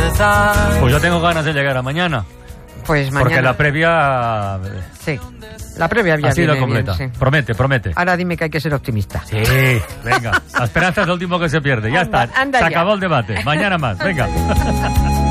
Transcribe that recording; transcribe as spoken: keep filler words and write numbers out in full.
empezar. Pues yo tengo ganas de llegar a mañana. Pues mañana. Porque la previa... Sí, la previa ya ha sido viene completa. bien, sí. Promete, promete. Ahora dime que hay que ser optimista. Sí, venga. La esperanza es lo último que se pierde. Ya Anda, está. anda se ya. acabó el debate. Mañana más. Venga.